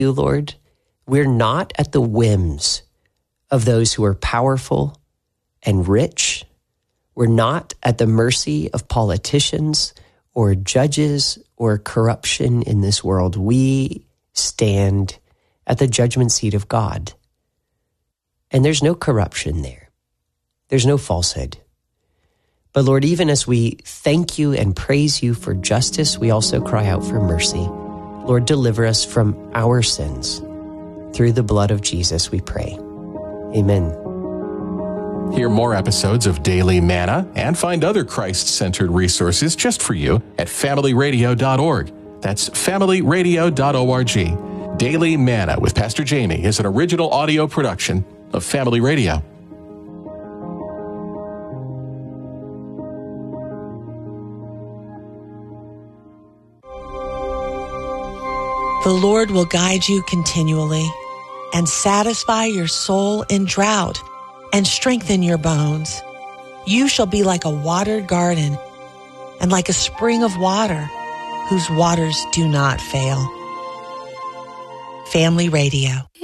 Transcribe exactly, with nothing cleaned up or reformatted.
you, Lord. We're not at the whims of those who are powerful and rich. We're not at the mercy of politicians or judges or corruption in this world. We stand at the judgment seat of God. And there's no corruption there. There's no falsehood. But Lord, even as we thank you and praise you for justice, we also cry out for mercy. Lord, deliver us from our sins. Through the blood of Jesus, we pray. Amen. Hear more episodes of Daily Manna and find other Christ-centered resources just for you at family radio dot org. That's family radio dot org. Daily Manna with Pastor Jamie is an original audio production of Family Radio. The Lord will guide you continually and satisfy your soul in drought and strengthen your bones. You shall be like a watered garden and like a spring of water whose waters do not fail. Family Radio.